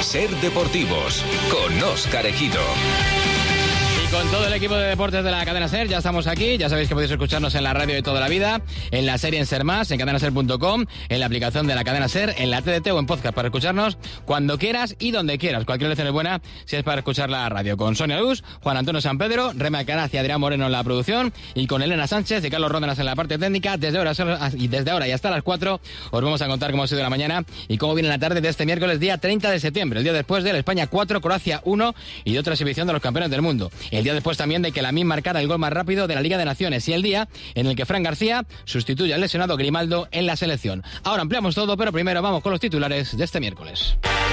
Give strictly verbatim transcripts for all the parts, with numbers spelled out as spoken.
Ser Deportivos, con Óscar Ejido. Con todo el equipo de deportes de la cadena SER, ya estamos aquí. Ya sabéis que podéis escucharnos en la radio de toda la vida, en la serie en Ser Más, en cadena ser punto com, en la aplicación de la cadena SER, en la T D T o en podcast para escucharnos cuando quieras y donde quieras. Cualquier lección es buena si es para escuchar la radio. Con Sonia Luz, Juan Antonio San Pedro, Rema Alcaraz y Adrián Moreno en la producción, y con Elena Sánchez y Carlos Ródenas en la parte técnica. Desde ahora, y desde ahora y hasta las cuatro os vamos a contar cómo ha sido la mañana y cómo viene la tarde de este miércoles, día treinta de septiembre, el día después del España cuatro, Croacia uno y de otra exhibición de los campeones del mundo. El día después también de que la M I M marcara el gol más rápido de la Liga de Naciones, y el día en el que Fran García sustituye al lesionado Grimaldo en la selección. Ahora ampliamos todo, pero primero vamos con los titulares de este miércoles.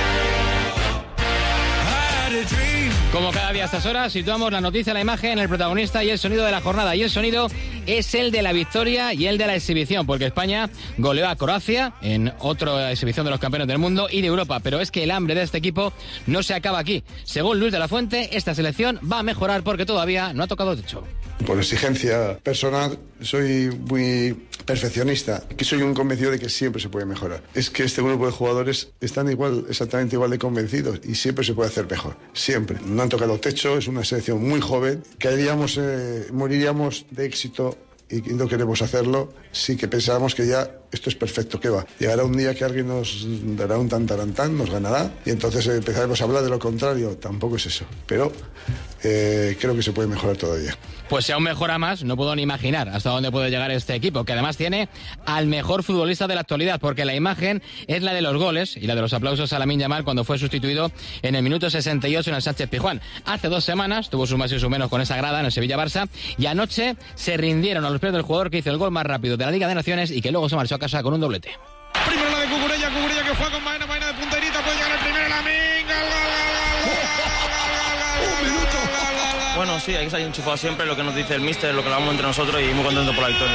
Como cada día a estas horas, situamos la noticia, la imagen, el protagonista y el sonido de la jornada. Y el sonido es el de la victoria y el de la exhibición, porque España goleó a Croacia en otra exhibición de los campeones del mundo y de Europa. Pero es que el hambre de este equipo no se acaba aquí. Según Luis de la Fuente, esta selección va a mejorar porque todavía no ha tocado techo. Por exigencia personal, soy muy perfeccionista, que soy un convencido de que siempre se puede mejorar. Es que este grupo de jugadores están igual, exactamente igual de convencidos, y siempre se puede hacer mejor, siempre. No han tocado techo, es una selección muy joven, caeríamos, eh, moriríamos de éxito, y no queremos hacerlo, sí que pensamos que ya esto es perfecto, ¿qué va? Llegará un día que alguien nos dará un tantarantán, nos ganará, y entonces empezaremos a hablar de lo contrario. Tampoco es eso, pero eh, creo que se puede mejorar todavía. Pues si aún mejora más, no puedo ni imaginar hasta dónde puede llegar este equipo, que además tiene al mejor futbolista de la actualidad, porque la imagen es la de los goles y la de los aplausos a Lamine Yamal cuando fue sustituido en el minuto sesenta y ocho en el Sánchez-Pizjuán. Hace dos semanas tuvo sus más y sus menos con esa grada en el Sevilla-Barça, y anoche se rindieron a los pies del jugador que hizo el gol más rápido de la Liga de Naciones y que luego se marchó a casa con un doblete. Primero la de Cucurella, Cucurella que juega con Baena, Baena de punterita, puede llegar el primero, Lamine, gol, gol, gol, gol, gol. Bueno, sí, hay que salir enchufado siempre, lo que nos dice el míster, lo que hablamos entre nosotros, y muy contento por la victoria.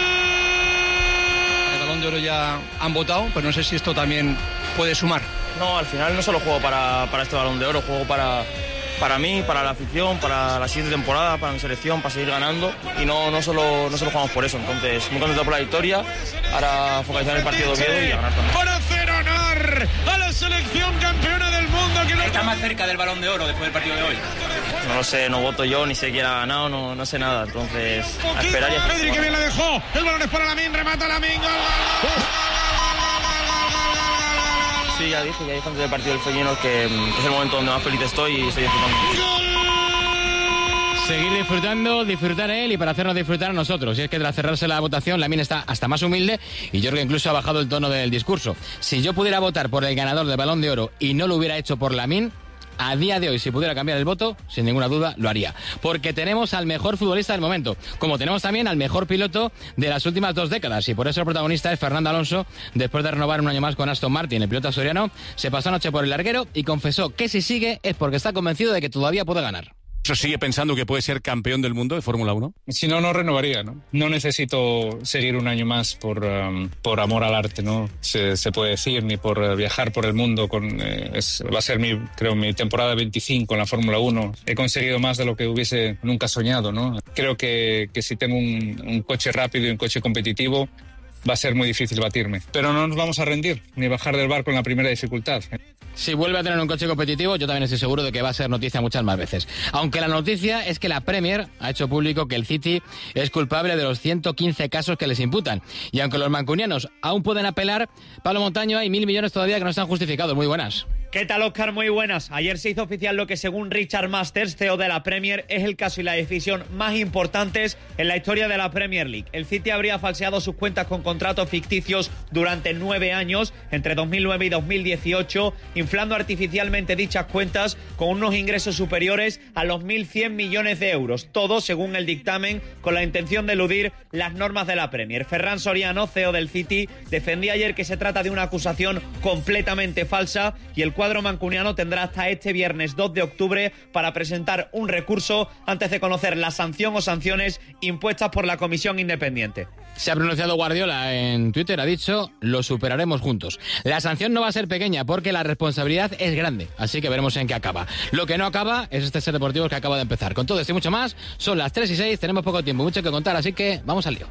El Balón de Oro ya han votado, pero no sé si esto también puede sumar. No, al final no solo juego para, para este Balón de Oro, juego para, para mí, para la afición, para la siguiente temporada, para mi selección, para seguir ganando, y no, no, solo, no solo jugamos por eso. Entonces, muy contento por la victoria, ahora focalizar el partido de Oviedo y ganar también. Para hacer honor a la selección campeona del mundo. Que no... ¿Está más cerca del Balón de Oro después del partido de hoy? No lo sé, no voto yo, ni sé quién ha ganado, no, no sé nada, entonces a esperar y a... Pedri que bien la dejó, el balón es para Lamine, remata Lamine, gol, gol, gol, gol. Sí, ya dije, ya dije antes del partido del Feyenoord que, que es el momento donde más feliz estoy y estoy disfrutando. Seguir disfrutando, disfrutar él y para hacernos disfrutar a nosotros. Y es que tras cerrarse la votación, Lamine está hasta más humilde y Jorge incluso ha bajado el tono del discurso. Si yo pudiera votar por el ganador del Balón de Oro y no lo hubiera hecho por Lamine, a día de hoy, si pudiera cambiar el voto, sin ninguna duda lo haría. Porque tenemos al mejor futbolista del momento, como tenemos también al mejor piloto de las últimas dos décadas. Y por eso el protagonista es Fernando Alonso, después de renovar un año más con Aston Martin. El piloto asturiano se pasó anoche por el larguero y confesó que si sigue es porque está convencido de que todavía puede ganar. ¿Eso sigue pensando que puede ser campeón del mundo de Fórmula uno? Si no, no renovaría, ¿no? No necesito seguir un año más por, um, por amor al arte, ¿no? Se, se puede decir, ni por uh, viajar por el mundo. Con, eh, es, va a ser, mi, creo, mi temporada veinticinco en la Fórmula uno. He conseguido más de lo que hubiese nunca soñado, ¿no? Creo que, que si tengo un, un coche rápido y un coche competitivo, va a ser muy difícil batirme. Pero no nos vamos a rendir, ni bajar del barco en la primera dificultad. Si vuelve a tener un coche competitivo, yo también estoy seguro de que va a ser noticia muchas más veces. Aunque la noticia es que la Premier ha hecho público que el City es culpable de los ciento quince casos que les imputan. Y aunque los mancunianos aún pueden apelar, Pablo Montaño, hay mil millones todavía que no están justificados. Muy buenas. ¿Qué tal, Óscar? Muy buenas. Ayer se hizo oficial lo que, según Richard Masters, C E O de la Premier, es el caso y la decisión más importantes en la historia de la Premier League. El City habría falseado sus cuentas con contratos ficticios durante nueve años, entre dos mil nueve y dos mil dieciocho, inflando artificialmente dichas cuentas con unos ingresos superiores a los mil cien millones de euros. Todo, según el dictamen, con la intención de eludir las normas de la Premier. Ferran Soriano, C E O del City, defendía ayer que se trata de una acusación completamente falsa y el cuadro mancuniano tendrá hasta este viernes dos de octubre para presentar un recurso antes de conocer la sanción o sanciones impuestas por la comisión independiente. Se ha pronunciado Guardiola en Twitter, ha dicho, lo superaremos juntos. La sanción no va a ser pequeña porque la responsabilidad es grande, así que veremos en qué acaba. Lo que no acaba es este Ser Deportivo que acaba de empezar. Con todo esto y mucho más, son las tres y seis, tenemos poco tiempo, mucho que contar, así que vamos al lío.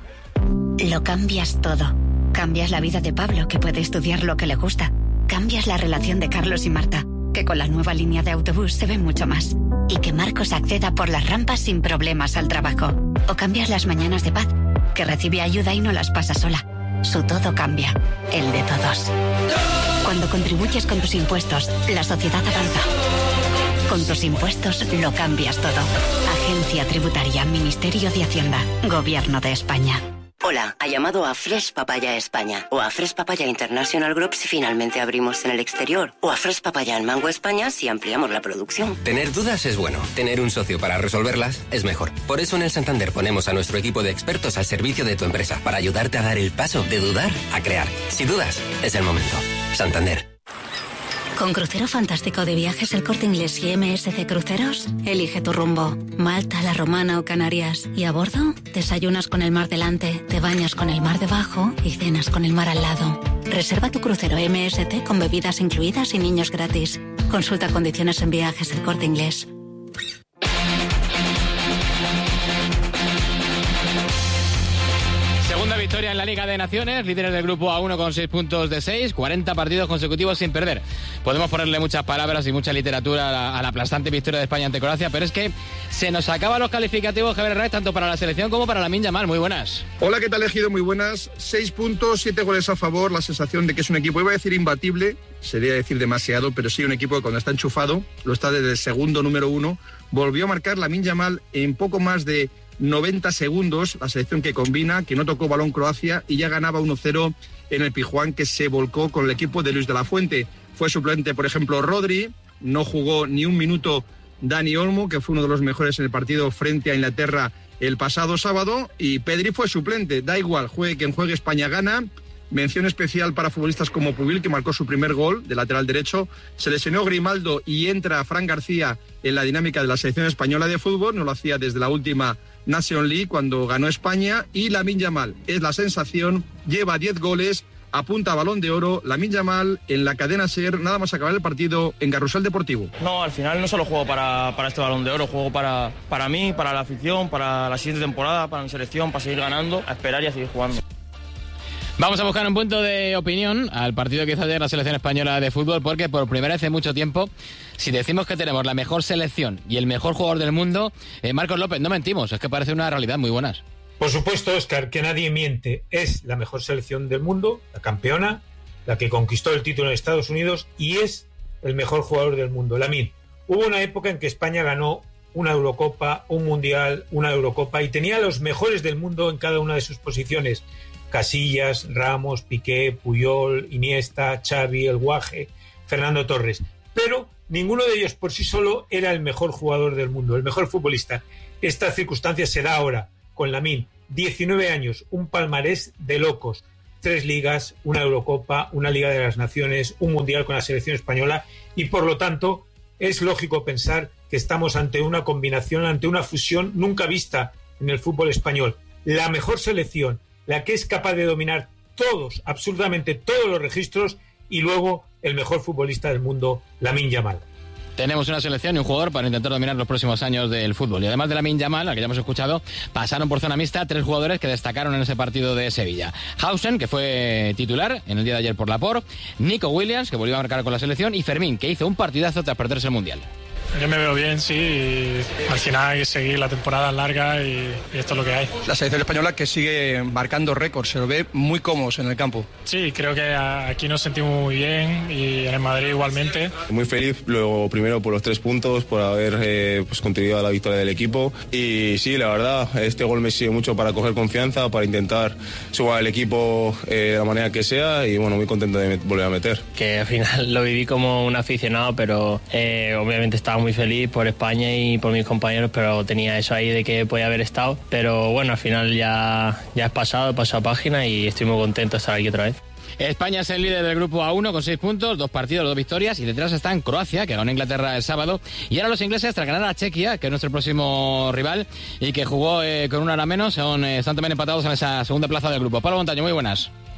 Lo cambias todo. Cambias la vida de Pablo, que puede estudiar lo que le gusta. Cambias la relación de Carlos y Marta. que con la nueva línea de autobús se ve mucho más. Y que Marcos acceda por las rampas sin problemas al trabajo. O cambias las mañanas de Paz, que recibe ayuda y no las pasa sola. Su todo cambia, el de todos. Cuando contribuyes con tus impuestos, la sociedad avanza. Con tus impuestos lo cambias todo. Agencia Tributaria, Ministerio de Hacienda, Gobierno de España. Hola, ha llamado a Fresh Papaya España o a Fresh Papaya International Group si finalmente abrimos en el exterior o a Fresh Papaya en Mango España si ampliamos la producción. Tener dudas es bueno, tener un socio para resolverlas es mejor. Por eso en el Santander ponemos a nuestro equipo de expertos al servicio de tu empresa para ayudarte a dar el paso de dudar a crear. Si dudas, es el momento. Santander. Con Crucero Fantástico de Viajes El Corte Inglés y M S C Cruceros, elige tu rumbo. Malta, La Romana o Canarias. Y a bordo, desayunas con el mar delante, te bañas con el mar debajo y cenas con el mar al lado. Reserva tu crucero M S C con bebidas incluidas y niños gratis. Consulta condiciones en Viajes El Corte Inglés. Segunda victoria en la Liga de Naciones, líderes del grupo A uno con seis puntos de seis, cuarenta partidos consecutivos sin perder. Podemos ponerle muchas palabras y mucha literatura a la, a la aplastante victoria de España ante Croacia, pero es que se nos acaban los calificativos, Javier Hernández, tanto para la selección como para Lamine Yamal. Muy buenas. Hola, ¿qué tal, Ejido? Muy buenas. Seis puntos, siete goles a favor, la sensación de que es un equipo, iba a decir imbatible, sería decir demasiado, pero sí un equipo que cuando está enchufado, lo está desde el segundo número uno, volvió a marcar Lamine Yamal en poco más de noventa segundos, la selección que combina, que no tocó balón Croacia y ya ganaba uno cero en el Pijuán, que se volcó con el equipo de Luis de la Fuente. Fue suplente, por ejemplo, Rodri, no jugó ni un minuto Dani Olmo, que fue uno de los mejores en el partido frente a Inglaterra el pasado sábado, y Pedri fue suplente. Da igual, juegue quien juegue, España gana. Mención especial para futbolistas como Pubil, que marcó su primer gol de lateral derecho. Se lesionó Grimaldo y entra Fran García en la dinámica de la selección española de fútbol. No lo hacía desde la última Nation League cuando ganó España. Y Lamine Yamal es la sensación, lleva diez goles, apunta a Balón de Oro. Lamine Yamal en la cadena SER, nada más acabar el partido en Carrusel Deportivo. No, al final no solo juego para, para este Balón de Oro, juego para, para mí, para la afición, para la siguiente temporada, para mi selección, para seguir ganando, a esperar y a seguir jugando. Vamos a buscar un punto de opinión al partido que hizo ayer la selección española de fútbol, porque por primera vez en mucho tiempo, si decimos que tenemos la mejor selección y el mejor jugador del mundo, eh, Marcos López, no mentimos, es que parece una realidad. Muy buenas. Por supuesto, Óscar, que nadie miente. Es la mejor selección del mundo, la campeona, la que conquistó el título en Estados Unidos y es el mejor jugador del mundo, Lamine. Hubo una época en que España ganó una Eurocopa, un Mundial, una Eurocopa y tenía a los mejores del mundo en cada una de sus posiciones. Casillas, Ramos, Piqué, Puyol, Iniesta, Xavi, El Guaje, Fernando Torres. Pero ninguno de ellos por sí solo era el mejor jugador del mundo, el mejor futbolista. Esta circunstancia se da ahora con Lamine. diecinueve años, un palmarés de locos. Tres ligas, una Eurocopa, una Liga de las Naciones, un Mundial con la selección española y por lo tanto es lógico pensar que estamos ante una combinación, ante una fusión nunca vista en el fútbol español. La mejor selección, la que es capaz de dominar todos, absolutamente todos los registros y luego el mejor futbolista del mundo, Lamine Yamal. Tenemos una selección y un jugador para intentar dominar los próximos años del fútbol. Y además de Lamine Yamal, al que ya hemos escuchado, pasaron por zona mixta tres jugadores que destacaron en ese partido de Sevilla. Hausen, que fue titular en el día de ayer por Laporte, Nico Williams, que volvió a marcar con la selección, y Fermín, que hizo un partidazo tras perderse el Mundial. Yo me veo bien, sí, y al final hay que seguir, la temporada larga y, y esto es lo que hay. La selección española que sigue marcando récords, se lo ve muy cómodos en el campo. Sí, creo que aquí nos sentimos muy bien y en el Madrid igualmente. Muy feliz, luego primero por los tres puntos, por haber eh, pues, contribuido a la victoria del equipo y sí, la verdad, este gol me sirve mucho para coger confianza, para intentar sumar al equipo eh, de la manera que sea y bueno, muy contento de volver a meter. Que al final lo viví como un aficionado, pero eh, obviamente estaba muy feliz por España y por mis compañeros, pero tenía eso ahí de que podía haber estado, pero bueno, al final ya, ya es pasado, he pasado página y estoy muy contento de estar aquí otra vez. España es el líder del grupo A uno con seis puntos, dos partidos, dos victorias, y detrás está en Croacia, que ganó Inglaterra el sábado, y ahora los ingleses tras ganar a Chequia, que es nuestro próximo rival, y que jugó eh, con una hora menos, son, eh, están también empatados en esa segunda plaza del grupo. Pablo Montaño, muy buenas.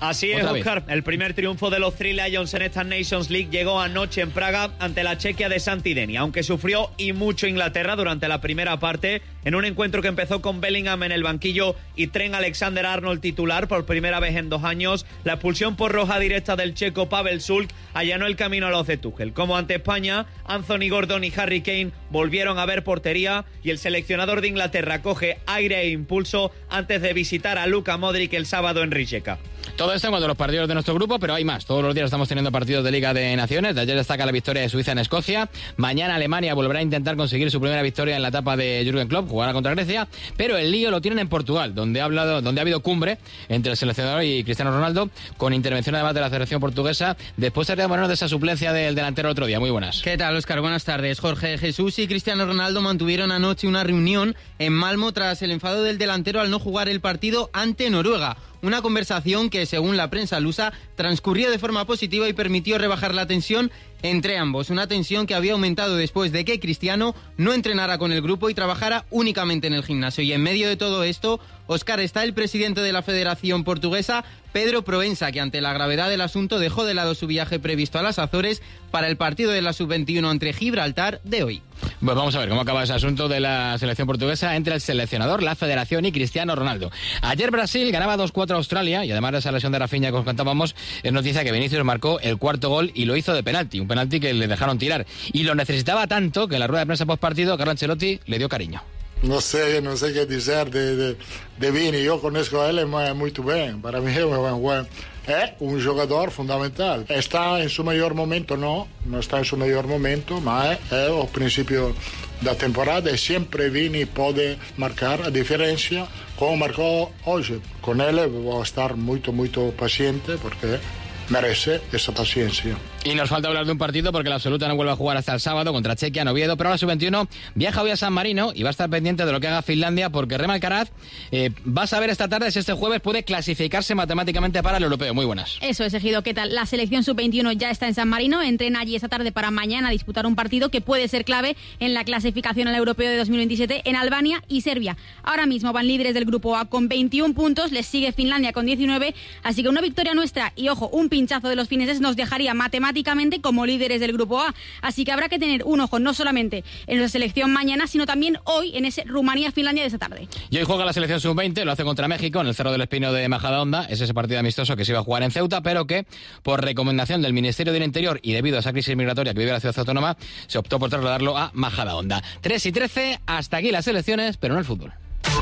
Así es, Óscar. El primer triunfo de los Three Lions en esta Nations League llegó anoche en Praga ante la Chequia de Santidenia, aunque sufrió y mucho Inglaterra durante la primera parte, en un encuentro que empezó con Bellingham en el banquillo y Trent Alexander-Arnold titular por primera vez en dos años. La expulsión por roja directa del checo Pavel Šulc allanó el camino a los de Tuchel. Como ante España, Anthony Gordon y Harry Kane volvieron a ver portería y el seleccionador de Inglaterra coge aire e impulso antes de visitar a Luka Modric el sábado en Rijeka. Todo esto en cuanto a los partidos de nuestro grupo, pero hay más. Todos los días estamos teniendo partidos de Liga de Naciones. De ayer destaca la victoria de Suiza en Escocia. Mañana Alemania volverá a intentar conseguir su primera victoria en la etapa de Jürgen Klopp, jugará contra Grecia. Pero el lío lo tienen en Portugal, donde ha, hablado, donde ha habido cumbre entre el seleccionador y Cristiano Ronaldo, con intervención además de la selección portuguesa. Después de ponernos de esa suplencia del delantero el otro día. Muy buenas. ¿Qué tal, Óscar? Buenas tardes. Jorge Jesús y Cristiano Ronaldo mantuvieron anoche una reunión en Malmo tras el enfado del delantero al no jugar el partido ante Noruega. Una conversación que, según la prensa lusa, transcurrió de forma positiva y permitió rebajar la tensión entre ambos. Una tensión que había aumentado después de que Cristiano no entrenara con el grupo y trabajara únicamente en el gimnasio. Y en medio de todo esto, Óscar, está el presidente de la Federación Portuguesa, Pedro Proença, que ante la gravedad del asunto dejó de lado su viaje previsto a las Azores para el partido de la sub veintiuno entre Gibraltar de hoy. Pues vamos a ver cómo acaba ese asunto de la selección portuguesa entre el seleccionador, la Federación y Cristiano Ronaldo. Ayer Brasil ganaba dos cuatro a Australia y además de esa lesión de Rafinha que os contábamos, es noticia que Vinicius marcó el cuarto gol y lo hizo de penalti, un penalti que le dejaron tirar. Y lo necesitaba tanto que en la rueda de prensa post partido Carlo Ancelotti le dio cariño. No sé, no sé qué decir de, de, de Vini, yo conozco a él muy bien, para mí es un buen, es un jugador fundamental. Está en su mayor momento, no, no está en su mayor momento, ma es, es al principio de la temporada y siempre Vini puede marcar la diferencia como marcó hoy. Con él voy a estar muy, muy paciente porque merece esa paciencia. Y nos falta hablar de un partido porque la absoluta no vuelve a jugar hasta el sábado contra Chequia en Oviedo, pero la sub veintiuno viaja hoy a San Marino y va a estar pendiente de lo que haga Finlandia porque Rem Alcaraz eh, va a saber esta tarde si este jueves puede clasificarse matemáticamente para el europeo. Muy buenas. Eso es, Ejido. ¿Qué tal? La selección sub veintiuno ya está en San Marino, entrena allí esta tarde para mañana disputar un partido que puede ser clave en la clasificación al europeo de dos mil veintisiete en Albania y Serbia. Ahora mismo van líderes del grupo A con veintiún puntos, les sigue Finlandia con diecinueve, así que una victoria nuestra y, ojo, un pinchazo de los fineses nos dejaría matemáticamente como líderes del grupo A, así que habrá que tener un ojo no solamente en nuestra selección mañana, sino también hoy en ese Rumanía-Finlandia de esta tarde. Y hoy juega la selección sub veinte, lo hace contra México en el Cerro del Espino de Majadahonda. Es ese partido amistoso que se iba a jugar en Ceuta, pero que por recomendación del Ministerio del Interior y debido a esa crisis migratoria que vive la ciudad autónoma, se optó por trasladarlo a Majadahonda. tres y trece, hasta aquí las selecciones, pero no el fútbol.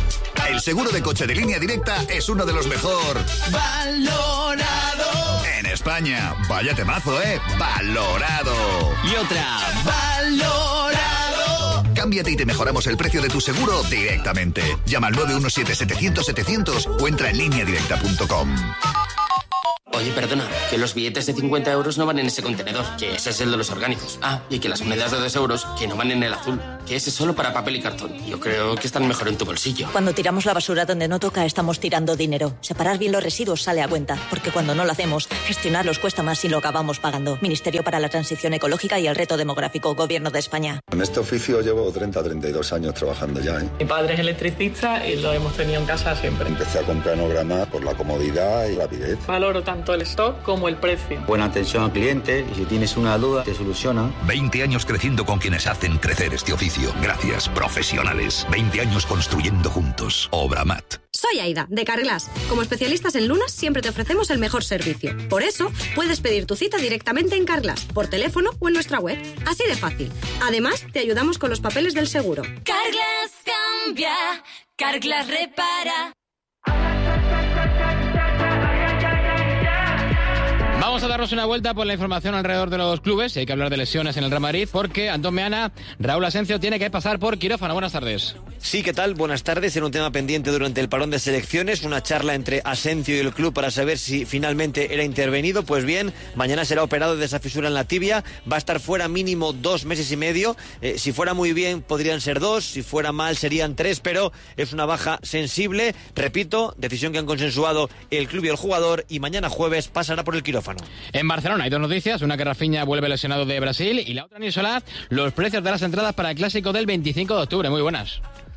El seguro de coche de Línea Directa es uno de los mejor valorado en España. Vaya temazo, ¿eh? Valorado. Y otra, valorado. Cámbiate y te mejoramos el precio de tu seguro directamente. Llama al nueve uno siete, setecientos, setecientos o entra en línea directa punto com. Oye, perdona, que los billetes de cincuenta euros no van en ese contenedor, que ese es el de los orgánicos. Ah, y que las monedas de dos euros, que no van en el azul, que ese es solo para papel y cartón. Yo creo que están mejor en tu bolsillo. Cuando tiramos la basura donde no toca, estamos tirando dinero. Separar bien los residuos sale a cuenta, porque cuando no lo hacemos, gestionarlos cuesta más y lo acabamos pagando. Ministerio para la Transición Ecológica y el Reto Demográfico, Gobierno de España. En este oficio llevo treinta, treinta y dos años trabajando ya, ¿eh? Mi padre es electricista y lo hemos tenido en casa siempre. Empecé a comprar Nograma por la comodidad y rapidez. Valoro tanto el stock como el precio. Buena atención al cliente y si tienes una duda te soluciona. veinte años creciendo con quienes hacen crecer este oficio. Gracias, profesionales. veinte años construyendo juntos. Obramat. Soy Aida, de Carglass. Como especialistas en lunas siempre te ofrecemos el mejor servicio. Por eso, puedes pedir tu cita directamente en Carglass, por teléfono o en nuestra web. Así de fácil. Además, te ayudamos con los papeles del seguro. Carglass cambia, Carglass repara. Vamos a darnos una vuelta por la información alrededor de los clubes. Hay que hablar de lesiones en el Real Madrid porque Antón Meana, Raúl Asencio tiene que pasar por quirófano. Buenas tardes. Sí, ¿qué tal? Buenas tardes. En un tema pendiente durante el parón de selecciones, una charla entre Asencio y el club para saber si finalmente era intervenido. Pues bien, mañana será operado de esa fisura en la tibia. Va a estar fuera mínimo dos meses y medio. Eh, si fuera muy bien podrían ser dos, si fuera mal serían tres, pero es una baja sensible. Repito, decisión que han consensuado el club y el jugador y mañana jueves pasará por el quirófano. En Barcelona hay dos noticias, una que Rafinha vuelve lesionado de Brasil y la otra, Nisolá, los precios de las entradas para el clásico del veinticinco de octubre. Muy buenas.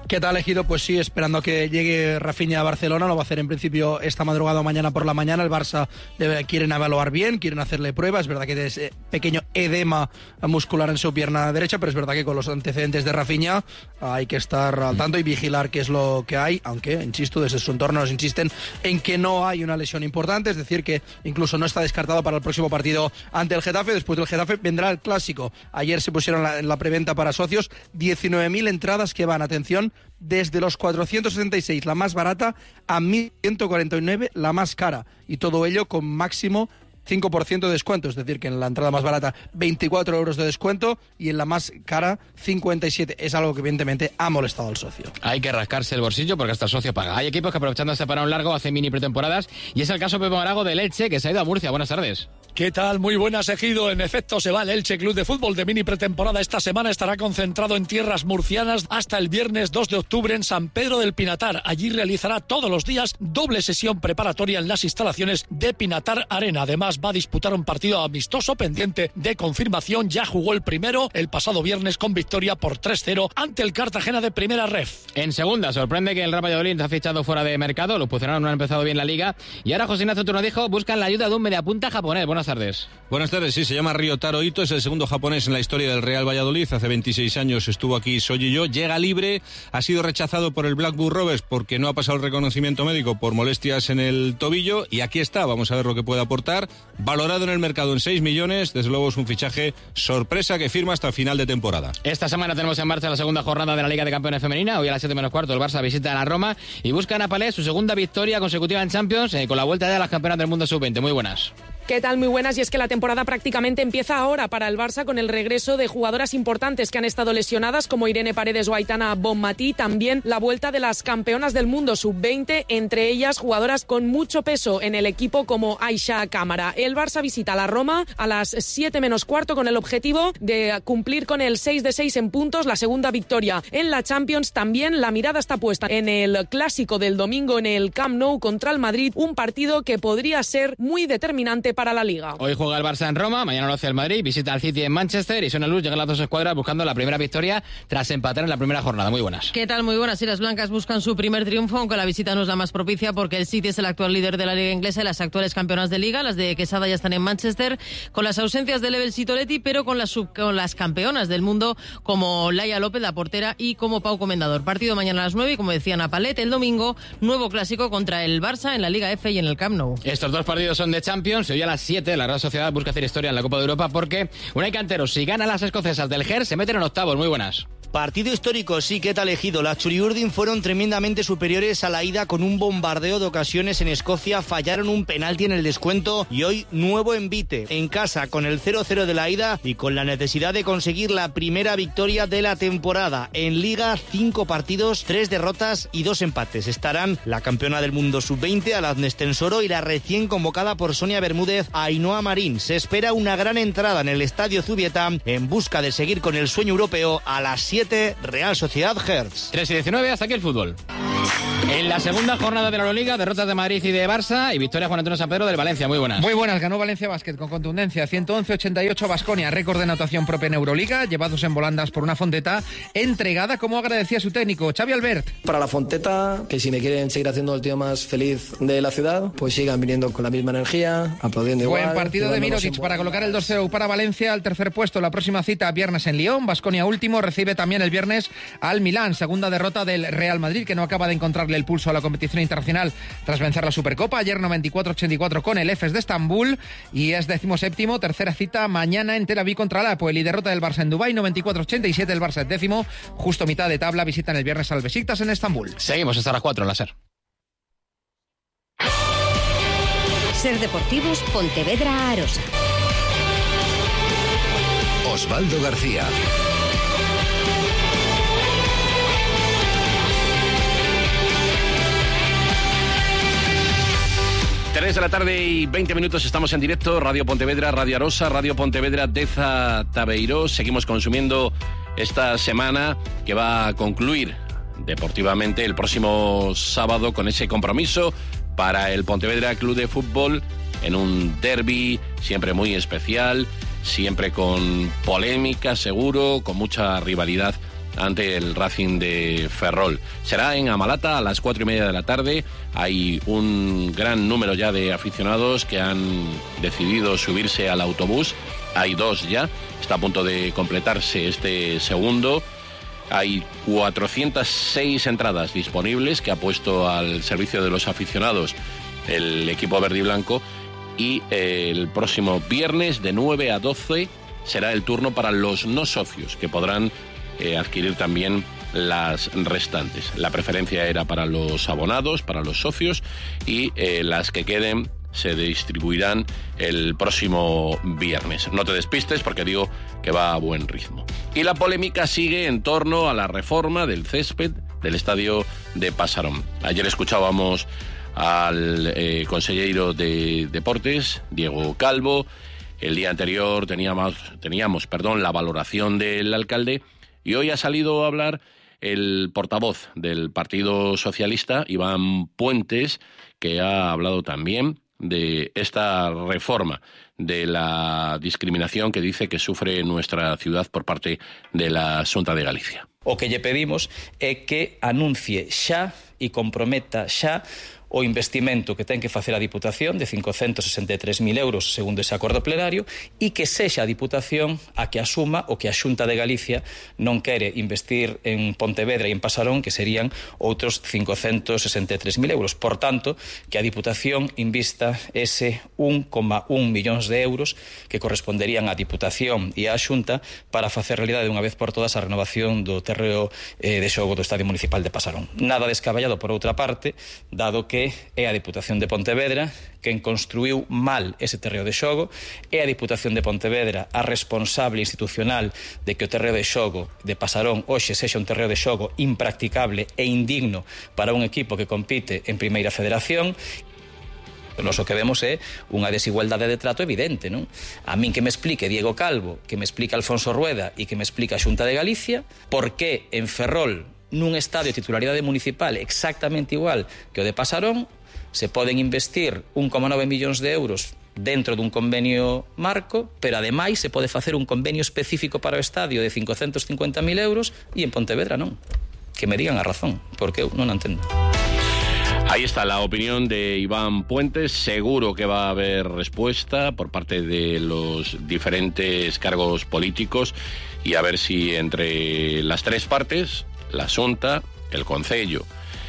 ¿Qué tal, elegido? Pues sí, esperando a que llegue Rafinha a Barcelona, lo va a hacer en principio esta madrugada o mañana por la mañana. El Barça debe, quieren evaluar bien, quieren hacerle pruebas. Es verdad que es eh, pequeño edema muscular en su pierna derecha, pero es verdad que con los antecedentes de Rafinha hay que estar al tanto y vigilar qué es lo que hay, aunque, insisto, desde su entorno nos insisten en que no hay una lesión importante, es decir, que incluso no está descartado para el próximo partido ante el Getafe. Después del Getafe vendrá el Clásico. Ayer se pusieron la, en la preventa para socios diecinueve mil entradas que van, atención, desde los cuatrocientos sesenta y seis, la más barata, a mil ciento cuarenta y nueve, la más cara. Y todo ello con máximo cinco por ciento de descuento, es decir, que en la entrada más barata veinticuatro euros de descuento y en la más cara cincuenta y siete. Es algo que evidentemente ha molestado al socio. Hay que rascarse el bolsillo porque hasta el socio paga. Hay equipos que aprovechando este parón largo hacen mini pretemporadas y es el caso Pepe Marago del Elche, que se ha ido a Murcia. Buenas tardes. ¿Qué tal? Muy buenas, Ejido. En efecto, se va el Elche Club de Fútbol de mini pretemporada. Esta semana estará concentrado en tierras murcianas hasta el viernes dos de octubre en San Pedro del Pinatar. Allí realizará todos los días doble sesión preparatoria en las instalaciones de Pinatar Arena. Además, va a disputar un partido amistoso pendiente de confirmación. Ya jugó el primero el pasado viernes con victoria por tres cero ante el Cartagena de Primera Ref. En segunda, sorprende que el Real Valladolid ha fichado fuera de mercado. Los puceranos no han empezado bien la liga. Y ahora José Ignacio Turno buscan la ayuda de un mediapunta japonés. Buenas tardes. Buenas tardes, sí, se llama Ryotaro Ito, es el segundo japonés en la historia del Real Valladolid. Hace veintiséis años estuvo aquí Soji-yo, llega libre, ha sido rechazado por el Blackburn Rovers porque no ha pasado el reconocimiento médico por molestias en el tobillo y aquí está, vamos a ver lo que puede aportar. Valorado en el mercado en seis millones, desde luego es un fichaje sorpresa que firma hasta final de temporada. Esta semana tenemos en marcha la segunda jornada de la Liga de Campeones Femenina. Hoy a las siete menos cuarto el Barça visita a la Roma y buscan a Palés su segunda victoria consecutiva en Champions eh, con la vuelta de las campeonas del mundo sub veinte. Muy buenas. ¿Qué tal? Muy buenas. Y es que la temporada prácticamente empieza ahora para el Barça con el regreso de jugadoras importantes que han estado lesionadas como Irene Paredes o Aitana Bonmatí. También la vuelta de las campeonas del mundo sub veinte, entre ellas jugadoras con mucho peso en el equipo como Aisha Cámara. El Barça visita la Roma a las siete menos cuarto con el objetivo de cumplir con el seis de seis en puntos, la segunda victoria en la Champions. También la mirada está puesta en el clásico del domingo en el Camp Nou contra el Madrid, un partido que podría ser muy determinante para la Liga. Hoy juega el Barça en Roma, mañana lo hace el Madrid, visita al City en Manchester y son a luz, llegan las dos escuadras buscando la primera victoria tras empatar en la primera jornada. Muy buenas. ¿Qué tal? Muy buenas. Y las blancas buscan su primer triunfo, aunque la visita no es la más propicia porque el City es el actual líder de la Liga Inglesa y las actuales campeonas de Liga. Las de Quesada ya están en Manchester, con las ausencias de Lebel Sitoletti, pero con las, sub, con las campeonas del mundo como Laia López, la portera, y como Pau Comendador. Partido mañana a las nueve y, como decía Napalet, el domingo, nuevo clásico contra el Barça en la Liga F y en el Camp Nou. Estos dos partidos son de Champions. Hoy a las siete la Real Sociedad busca hacer historia en la Copa de Europa porque Unai Cantero, si gana las escocesas del Gers, se meten en octavos. Muy buenas. Partido histórico, sí, ¿qué tal, Ejido? Las Churiurdin fueron tremendamente superiores a la ida con un bombardeo de ocasiones en Escocia, fallaron un penalti en el descuento y hoy nuevo envite en casa con el cero cero de la ida y con la necesidad de conseguir la primera victoria de la temporada. En Liga, cinco partidos, tres derrotas y dos empates. Estarán la campeona del mundo sub veinte, Aladnes Tensoro, y la recién convocada por Sonia Bermúdez, Ainhoa Marín. Se espera una gran entrada en el Estadio Zubieta en busca de seguir con el sueño europeo a las siete. Real Sociedad Hertz. tres y diecinueve, hasta aquí el fútbol. En la segunda jornada de la Euroliga, derrotas de Madrid y de Barça y victoria Juan Antonio San Pedro del Valencia. Muy buenas. Muy buenas, ganó Valencia Basket con contundencia, ciento once a ochenta y ocho Baskonia, récord de anotación propia en Euroliga, llevados en volandas por una Fonteta entregada, como agradecía su técnico, Xavi Albert. Para la Fonteta, que si me quieren seguir haciendo el tío más feliz de la ciudad, pues sigan viniendo con la misma energía, aplaudiendo igual. Buen partido de Mirotic para colocar el dos cero para Valencia al tercer puesto. La próxima cita viernes en Lyon, Baskonia último, recibe también el viernes al Milán, segunda derrota del Real Madrid, que no acaba de encontrarle el pulso a la competición internacional tras vencer la Supercopa ayer noventa y cuatro a ochenta y cuatro con el Efes de Estambul, y es decimoséptimo, tercera cita mañana en Tel Aviv contra el Apoel, y derrota del Barça en Dubái noventa y cuatro a ochenta y siete. El Barça es décimo, justo mitad de tabla, visitan el viernes al Besiktas en Estambul. Seguimos hasta las cuatro en la SER. SER Deportivos, Pontevedra, Arosa. Osvaldo García. tres de la tarde y veinte minutos, estamos en directo, Radio Pontevedra, Radio Arosa, Radio Pontevedra, Deza Tabeiro. Seguimos consumiendo esta semana que va a concluir deportivamente el próximo sábado con ese compromiso para el Pontevedra Club de Fútbol en un derbi siempre muy especial, siempre con polémica, seguro, con mucha rivalidad ante el Racing de Ferrol. Será en Amalata a las cuatro y media de la tarde. Hay un gran número ya de aficionados que han decidido subirse al autobús. Hay dos ya, está a punto de completarse este segundo. Hay cuatrocientas seis entradas disponibles que ha puesto al servicio de los aficionados el equipo verde y blanco, y el próximo viernes de nueve a doce será el turno para los no socios, que podrán eh, adquirir también las restantes. La preferencia era para los abonados, para los socios, y eh, las que queden se distribuirán el próximo viernes. No te despistes porque digo que va a buen ritmo. Y la polémica sigue en torno a la reforma del césped del estadio de Pasarón. Ayer escuchábamos al eh, consejero de Deportes, Diego Calvo. El día anterior teníamos, teníamos perdón, la valoración del alcalde, y hoy ha salido a hablar el portavoz del Partido Socialista, Iván Puentes, que ha hablado también de esta reforma, de la discriminación que dice que sufre nuestra ciudad por parte de la Xunta de Galicia. O que lle pedimos é que anuncie xa e comprometa xa o investimento que ten que facer a Diputación de cincocentos sesenta e tres mil euros segundo ese acordo plenario, e que sexa a Diputación a que asuma o que a Xunta de Galicia non quere investir en Pontevedra e en Pasarón, que serían outros cincocentos sesenta e tres mil euros. Por tanto, que a Diputación invista ese un coma un millóns de euros que corresponderían á Diputación e á Xunta para facer realidade de unha vez por todas a renovación do terreo eh, de xogo do Estadio Municipal de Pasarón. Nada descabellado, por outra parte, dado que é a Diputación de Pontevedra quen construiu mal ese terreo de xogo, é a Diputación de Pontevedra a responsable institucional de que o terreo de xogo de Pasarón hoxe sexa un terreo de xogo impracticable e indigno para un equipo que compite en Primeira Federación. Nos o que vemos é unha desigualdade de trato evidente, non? A min que me explique Diego Calvo, que me explique Alfonso Rueda e que me explique a Xunta de Galicia por que en Ferrol, nun estadio de titularidade municipal exactamente igual que o de Pasarón, se poden investir un coma nove millóns de euros dentro dun convenio marco, pero ademais se pode facer un convenio específico para o estadio de cincocentos cincuenta mil euros e en Pontevedra non. Que me digan a razón, porque eu non entendo. Ahí está la opinión de Iván Puentes. Seguro que va a haber respuesta por parte de los diferentes cargos políticos, y a ver si entre las tres partes, la Xunta, el Concello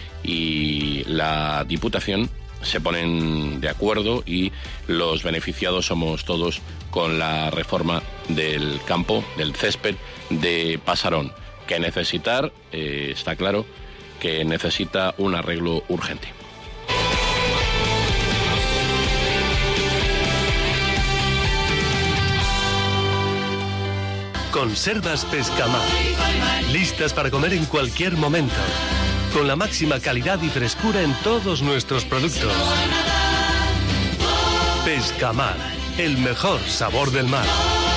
y la Diputación, se ponen de acuerdo y los beneficiados somos todos con la reforma del campo, del césped de Pasarón, que necesitar, eh, está claro, que necesita un arreglo urgente. Conservas Pescamar. Listas para comer en cualquier momento. Con la máxima calidad y frescura en todos nuestros productos. Pescamar. El mejor sabor del mar.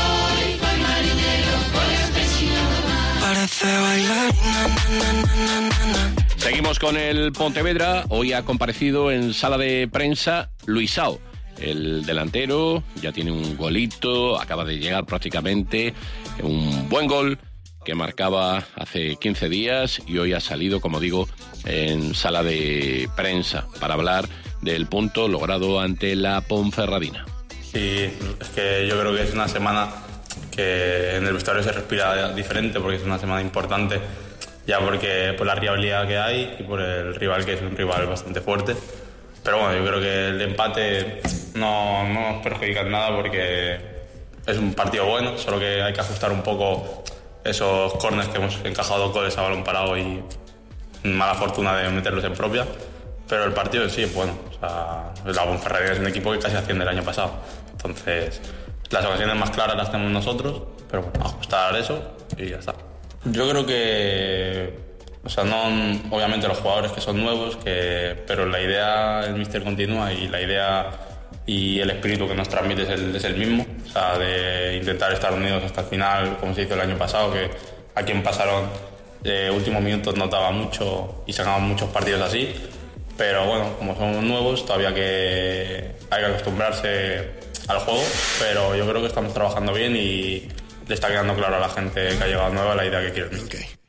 Seguimos con el Pontevedra. Hoy ha comparecido en sala de prensa Luisao. El delantero ya tiene un golito, acaba de llegar prácticamente, un buen gol que marcaba hace quince días, y hoy ha salido, como digo, en sala de prensa para hablar del punto logrado ante la Ponferradina. Sí, es que yo creo que es una semana que en el vestuario se respira diferente, porque es una semana importante, ya porque por la rivalidad que hay y por el rival, que es un rival bastante fuerte. Pero bueno, yo creo que el empate no, no nos perjudica en nada, porque es un partido bueno, solo que hay que ajustar un poco esos córners que hemos encajado dos goles a balón parado y mala fortuna de meterlos en propia. Pero el partido en sí es bueno. O sea, la Ponferradina es un equipo que casi asciende el año pasado. Entonces, las ocasiones más claras las tenemos nosotros, pero bueno, ajustar eso y ya está. Yo creo que... O sea, no, obviamente los jugadores que son nuevos, que, pero la idea, el míster continúa, y la idea y el espíritu que nos transmite es el, es el mismo. O sea, de intentar estar unidos hasta el final, como se hizo el año pasado, que aquí en Pasarón, eh, últimos minutos notaba mucho y sacaban muchos partidos así. Pero bueno, como somos nuevos, todavía que hay que acostumbrarse al juego, pero yo creo que estamos trabajando bien y le está quedando claro a la gente que ha llegado nueva la idea que quiere.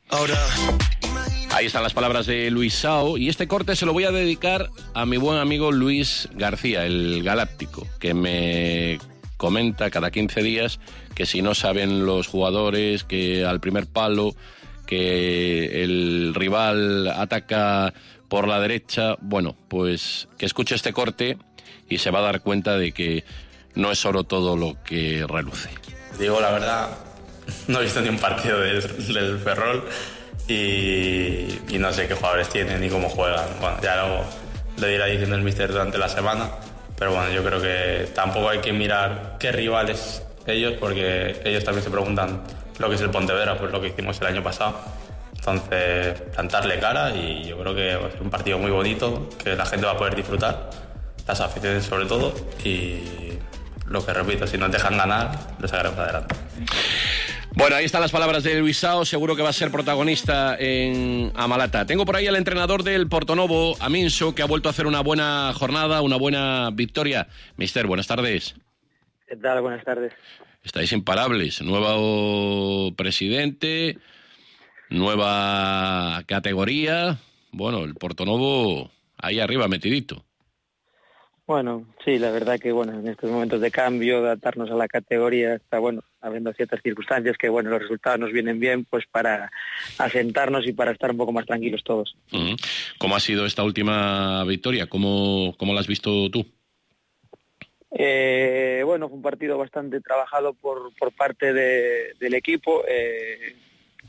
Ahí están las palabras de Luisao y este corte se lo voy a dedicar a mi buen amigo Luis García, el Galáctico, que me comenta cada quince días que si no saben los jugadores, que al primer palo, que el rival ataca por la derecha, bueno, pues que escuche este corte y se va a dar cuenta de que no es oro todo lo que reluce. Digo la verdad, no he visto ni un partido del, del Ferrol y, y no sé qué jugadores tienen ni cómo juegan. Bueno, ya luego lo irá diciendo el míster durante la semana, pero bueno, yo creo que tampoco hay que mirar qué rivales ellos, porque ellos también se preguntan lo que es el Pontevedra, pues lo que hicimos el año pasado. Entonces, plantarle cara y yo creo que va a ser un partido muy bonito, que la gente va a poder disfrutar, las aficiones sobre todo, y lo que repito, si nos dejan ganar, lo sacaremos adelante. Bueno, ahí están las palabras de Luisao, seguro que va a ser protagonista en Amalata. Tengo por ahí al entrenador del Portonovo, Aminso, que ha vuelto a hacer una buena jornada, una buena victoria. Mister, buenas tardes. ¿Qué tal? Buenas tardes. Estáis imparables. Nuevo presidente, nueva categoría. Bueno, el Portonovo ahí arriba metidito. Bueno, sí, la verdad que bueno, en estos momentos de cambio, adaptarnos a la categoría, está bueno, habiendo ciertas circunstancias que bueno, los resultados nos vienen bien, pues para asentarnos y para estar un poco más tranquilos todos. Uh-huh. ¿Cómo ha sido esta última victoria? ¿Cómo, cómo la has visto tú? Eh, bueno, fue un partido bastante trabajado por, por parte de, del equipo. Eh,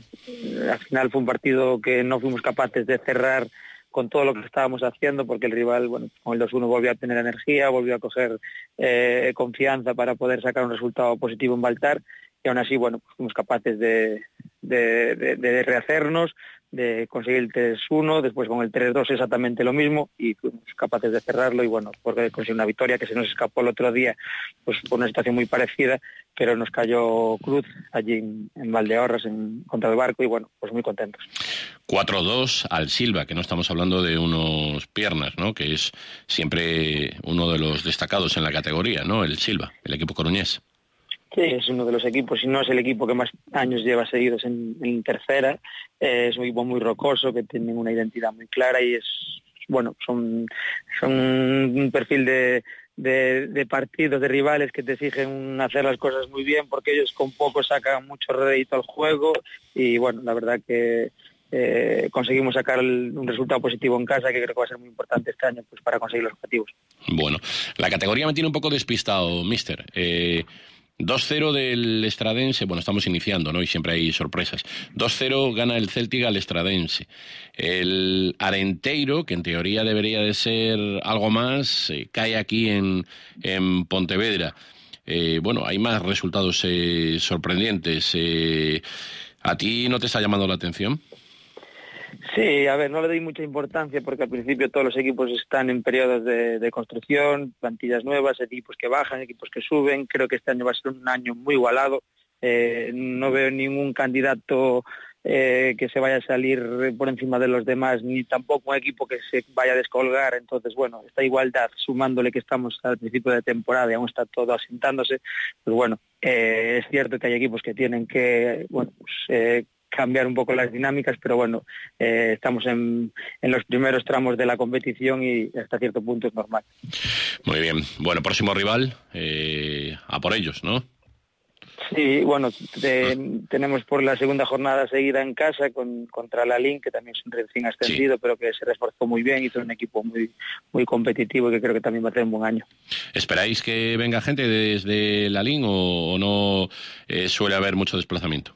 al final fue un partido que no fuimos capaces de cerrar con todo lo que estábamos haciendo, porque el rival, bueno, con el dos uno volvió a tener energía, volvió a coger eh, confianza para poder sacar un resultado positivo en Baltar, y aún así, bueno, pues fuimos capaces de, de, de, de rehacernos, de conseguir el tres uno, después con el tres dos exactamente lo mismo, y fuimos capaces de cerrarlo, y bueno, porque conseguir una victoria que se nos escapó el otro día, pues por una situación muy parecida, pero nos cayó Cruz allí en, en Valdeorras, en, contra el Barco, y bueno, pues muy contentos. cuatro dos al Silva, que no estamos hablando de unos piernas, ¿no? Que es siempre uno de los destacados en la categoría, ¿no? El Silva, el equipo coruñés. Sí, es uno de los equipos, si no es el equipo que más años lleva seguidos en, en tercera. Eh, es un equipo muy rocoso, que tienen una identidad muy clara y es, bueno, son, son un perfil de, de, de partidos, de rivales que te exigen hacer las cosas muy bien, porque ellos con poco sacan mucho rédito al juego y bueno, la verdad que eh, conseguimos sacar el, un resultado positivo en casa, que creo que va a ser muy importante este año pues para conseguir los objetivos. Bueno, la categoría me tiene un poco despistado, mister. Eh... dos cero del Estradense, bueno, estamos iniciando, ¿no? Y siempre hay sorpresas. dos cero gana el Celtic al Estradense. El Arenteiro, que en teoría debería de ser algo más, eh, cae aquí en, en Pontevedra. Eh, bueno, hay más resultados eh, sorprendentes. Eh, ¿A ti no te está llamando la atención? Sí, a ver, no le doy mucha importancia porque al principio todos los equipos están en periodos de, de construcción, plantillas nuevas, equipos que bajan, equipos que suben. Creo que este año va a ser un año muy igualado. Eh, no veo ningún candidato eh, que se vaya a salir por encima de los demás, ni tampoco un equipo que se vaya a descolgar. Entonces, bueno, esta igualdad, sumándole que estamos al principio de temporada y aún está todo asentándose, pues bueno, eh, es cierto que hay equipos que tienen que, bueno, pues, eh, cambiar un poco las dinámicas, pero bueno, eh, estamos en, en los primeros tramos de la competición y hasta cierto punto es normal. Muy bien. Bueno, próximo rival, eh, a por ellos, ¿no? Sí, bueno, te, tenemos por la segunda jornada seguida en casa con, contra la Lin, que también es un recién ascendido, sí, pero que se reforzó muy bien, hizo un equipo muy muy competitivo y que creo que también va a tener un buen año. ¿Esperáis que venga gente desde la Lin o, o no eh, suele haber mucho desplazamiento?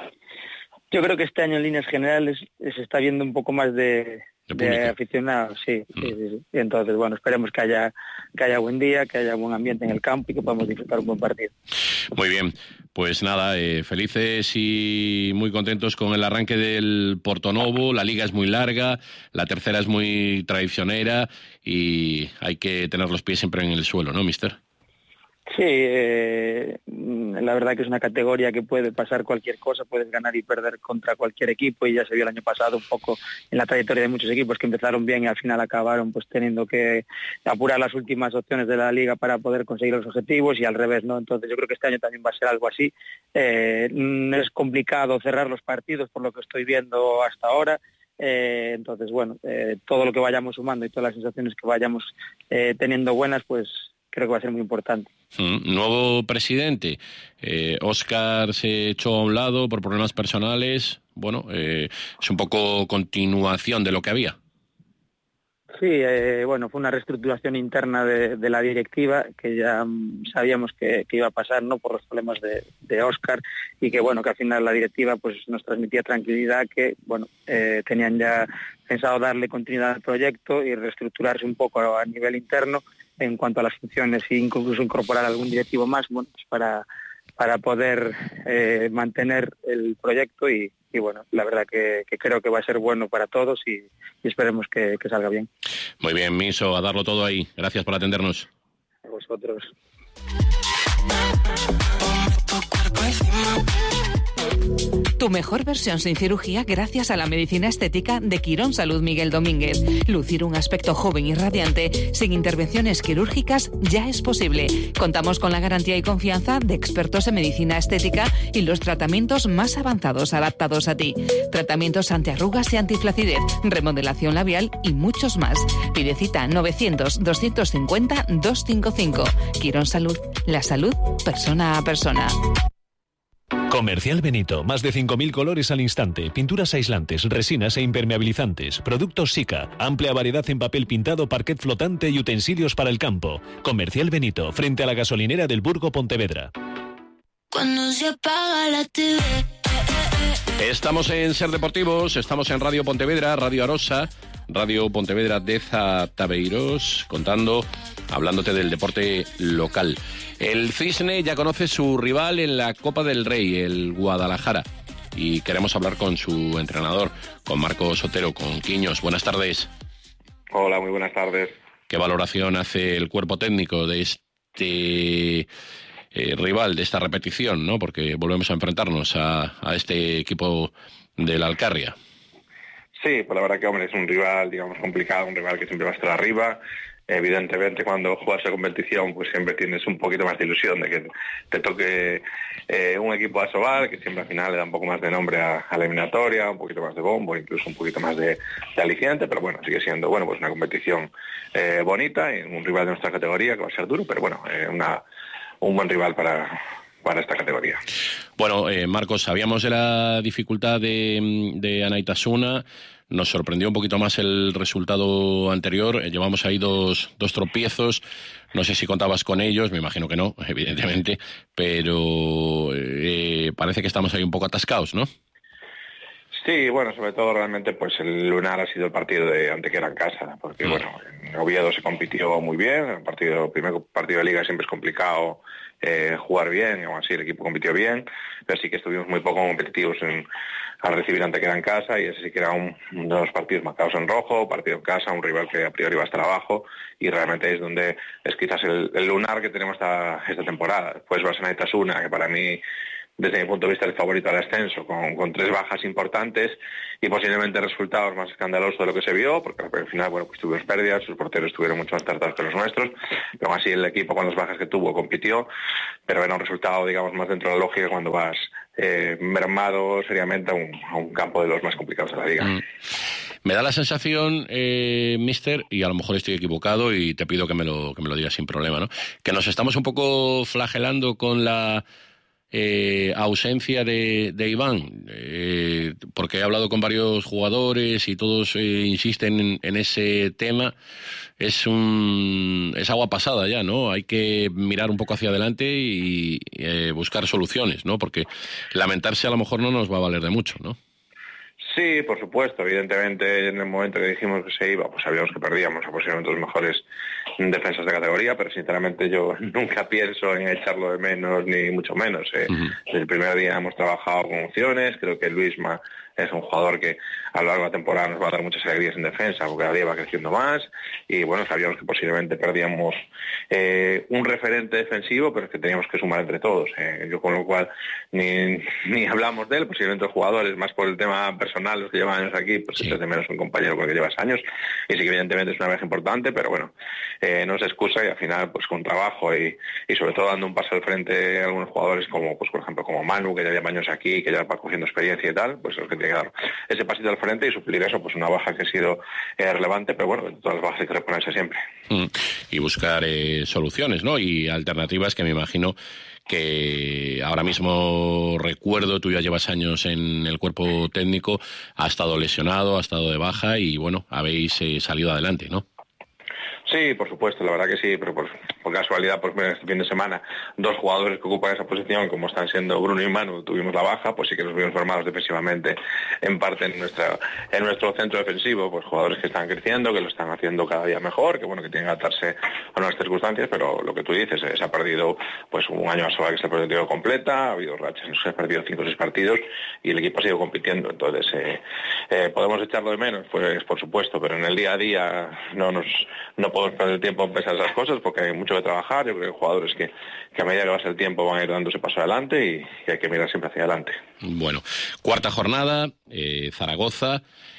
Yo creo que este año en líneas generales se está viendo un poco más de, de, de aficionados, sí, mm. sí, sí, sí. Entonces, bueno, esperemos que haya que haya buen día, que haya buen ambiente en el campo y que podamos disfrutar un buen partido. Muy bien, pues nada, eh, felices y muy contentos con el arranque del Portonovo. La liga es muy larga, la tercera es muy traicionera y hay que tener los pies siempre en el suelo, ¿no, mister? Sí, eh, la verdad que es una categoría que puede pasar cualquier cosa, puedes ganar y perder contra cualquier equipo, y ya se vio el año pasado un poco en la trayectoria de muchos equipos que empezaron bien y al final acabaron pues teniendo que apurar las últimas opciones de la liga para poder conseguir los objetivos, y al revés, ¿no? Entonces yo creo que este año también va a ser algo así. Eh, es complicado cerrar los partidos por lo que estoy viendo hasta ahora. Eh, entonces, bueno, eh, todo lo que vayamos sumando y todas las sensaciones que vayamos eh, teniendo buenas, pues creo que va a ser muy importante. Mm, nuevo presidente, eh, Óscar se echó a un lado por problemas personales. Bueno, eh, es un poco continuación de lo que había. Sí, eh, bueno, fue una reestructuración interna de, de la directiva que ya mm, sabíamos que, que iba a pasar, ¿no? Por los problemas de, de Óscar, y que bueno, que al final la directiva pues nos transmitía tranquilidad, que bueno, eh, tenían ya pensado darle continuidad al proyecto y reestructurarse un poco a, a nivel interno en cuanto a las funciones e incluso incorporar algún directivo más, bueno, pues para, para poder eh, mantener el proyecto y, y bueno, la verdad que, que creo que va a ser bueno para todos y, y esperemos que, que salga bien. Muy bien, Miso, a darlo todo ahí. Gracias por atendernos. A vosotros. Tu mejor versión sin cirugía gracias a la medicina estética de Quirón Salud Miguel Domínguez. Lucir un aspecto joven y radiante sin intervenciones quirúrgicas ya es posible. Contamos con la garantía y confianza de expertos en medicina estética y los tratamientos más avanzados adaptados a ti. Tratamientos antiarrugas y antiflacidez, remodelación labial y muchos más. Pide cita novecientos, doscientos cincuenta, doscientos cincuenta y cinco. Quirón Salud, la salud persona a persona. Comercial Benito, más de cinco mil colores al instante, pinturas aislantes, resinas e impermeabilizantes, productos Sika, amplia variedad en papel pintado, parquet flotante y utensilios para el campo. Comercial Benito, frente a la gasolinera del Burgo Pontevedra. Cuando se apaga la T V. Estamos en Ser Deportivos, estamos en Radio Pontevedra, Radio Arosa, Radio Pontevedra Deza Tabeiros, contando, hablándote del deporte local. El Cisne ya conoce su rival en la Copa del Rey, el Guadalajara, y queremos hablar con su entrenador, con Marcos Otero, con Quiños. Buenas tardes. Hola, muy buenas tardes. ¿Qué valoración hace el cuerpo técnico de este eh, rival, de esta repetición, ¿no? Porque volvemos a enfrentarnos a, a este equipo del Alcarria. Sí, pues la verdad que, hombre, es un rival, digamos, complicado, un rival que siempre va a estar arriba. Evidentemente, cuando juegas a competición, pues siempre tienes un poquito más de ilusión de que te toque eh, un equipo a sobar, que siempre al final le da un poco más de nombre a, a la eliminatoria, un poquito más de bombo, incluso un poquito más de, de aliciente, pero bueno, sigue siendo, bueno, pues una competición eh, bonita, y un rival de nuestra categoría que va a ser duro, pero bueno, eh, una, un buen rival para... para esta categoría. Bueno, eh, Marcos, sabíamos de la dificultad de, de Anaitasuna, nos sorprendió un poquito más el resultado anterior, eh, llevamos ahí dos, dos tropiezos, no sé si contabas con ellos, me imagino que no, evidentemente, pero eh, parece que estamos ahí un poco atascados, ¿no? Sí, bueno, sobre todo realmente pues el lunar ha sido el partido de Antequera en casa, porque mm. bueno, en Oviedo se compitió muy bien, el partido, el primer partido de liga siempre es complicado eh, jugar bien, y aún así el equipo compitió bien, pero sí que estuvimos muy poco competitivos en, al recibir Antequera en casa, y ese sí que era un, uno de los partidos marcados en rojo, partido en casa, un rival que a priori va a estar abajo, y realmente es donde es quizás el, el lunar que tenemos esta, esta temporada. Después vas a Anaitasuna, que para mí, desde mi punto de vista, el favorito al ascenso, con, con tres bajas importantes y posiblemente resultados más escandalosos de lo que se vio, porque al final, bueno, pues tuvimos pérdidas, sus porteros estuvieron mucho más tratados que los nuestros, pero aún así el equipo con las bajas que tuvo compitió, pero era un resultado, digamos, más dentro de la lógica cuando vas eh, mermado seriamente a un, a un campo de los más complicados de la liga. Mm. Me da la sensación, eh, mister, y a lo mejor estoy equivocado y te pido que me lo, que me lo digas sin problema, ¿no? Que nos estamos un poco flagelando con la Eh, ausencia de, de Iván, eh, porque he hablado con varios jugadores y todos eh, insisten en, en ese tema. Es un es agua pasada ya, ¿no? Hay que mirar un poco hacia adelante y eh, buscar soluciones, ¿no? Porque lamentarse a lo mejor no nos va a valer de mucho, ¿no? Sí, por supuesto, evidentemente en el momento que dijimos que se iba, pues sabíamos que perdíamos a posiblemente los mejores defensas de categoría, pero sinceramente yo nunca pienso en echarlo de menos, ni mucho menos. Eh. Uh-huh. Desde el primer día hemos trabajado con opciones, creo que Luisma es un jugador que a lo largo de la temporada nos va a dar muchas alegrías en defensa, porque cada día va creciendo más, y bueno, sabíamos que posiblemente perdíamos eh, un referente defensivo, pero es que teníamos que sumar entre todos, eh, yo con lo cual ni, ni hablamos de él, posiblemente los jugadores, más por el tema personal, los que llevan años aquí, pues sí. Echas de menos un compañero con el que llevas años, y sí que evidentemente es una baja importante, pero bueno, eh, no se excusa, y al final pues con trabajo y, y sobre todo dando un paso al frente a algunos jugadores como, pues por ejemplo, como Manu, que ya lleva años aquí, que ya va cogiendo experiencia y tal, pues es lo que tiene que dar ese pasito al frente y suplir eso, pues una baja que ha sido eh, relevante, pero bueno, todas las bajas hay que reponerse siempre. Mm. Y buscar eh, soluciones, ¿no? Y alternativas que me imagino que ahora mismo recuerdo, tú ya llevas años en el cuerpo técnico, ha estado lesionado, ha estado de baja y bueno, habéis eh, salido adelante, ¿no? Sí, por supuesto, la verdad que sí, pero por, por casualidad, pues este fin de semana, dos jugadores que ocupan esa posición, como están siendo Bruno y Manu, tuvimos la baja, pues sí que nos vimos formados defensivamente, en parte en nuestra en nuestro centro defensivo, pues jugadores que están creciendo, que lo están haciendo cada día mejor, que bueno, que tienen que adaptarse a nuevas circunstancias, pero lo que tú dices, eh, se ha perdido pues un año más que se ha perdido completa, ha habido rachas, se ha perdido cinco o seis partidos y el equipo ha seguido compitiendo, entonces eh, eh, podemos echarlo de menos, pues por supuesto, pero en el día a día no nos no podemos perder el tiempo en pensar esas cosas porque hay mucho que trabajar. Yo creo que hay jugadores que, que a medida que pasa el tiempo van a ir dándose paso adelante y, y hay que mirar siempre hacia adelante. Bueno, cuarta jornada, eh, Zaragoza.